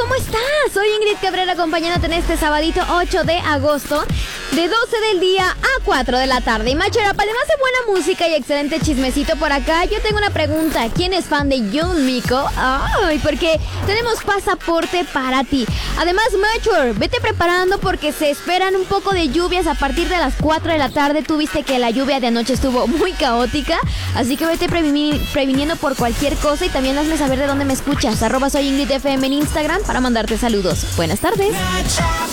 ¿cómo estás? Soy Ingrid Cabrera acompañándote en este sabadito 8 de agosto de 12 del día a 4 de la tarde. Y Matchup, además de buena música y excelente chismecito por acá, yo tengo una pregunta. ¿Quién es fan de John Mico? Ay, porque tenemos pasaporte para ti. Además, Matchup, vete preparando porque se esperan un poco de lluvias a partir de las 4 de la tarde. Tú viste que la lluvia de anoche estuvo muy caótica, así que vete previniendo por cualquier cosa y también hazme saber de dónde me escuchas. @soy Ingrid FM en Instagram para mandarte saludos. Buenas tardes.